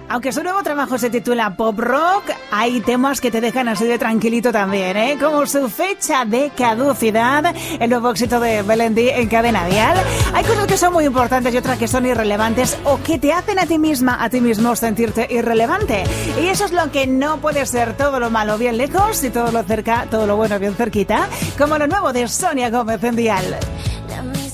Aunque su nuevo trabajo se titula Pop Rock, hay temas que te dejan así de tranquilito también, ¿eh? Como su fecha de caducidad, el nuevo éxito de Melendi en Cadena Dial. Hay cosas que son muy importantes y otras que son irrelevantes o que te hacen a ti misma, a ti mismo sentirte irrelevante. Y eso es lo que no puede ser, todo lo malo bien lejos y todo lo cerca, todo lo bueno bien cerquita, como lo nuevo de Sonia Gómez en Dial.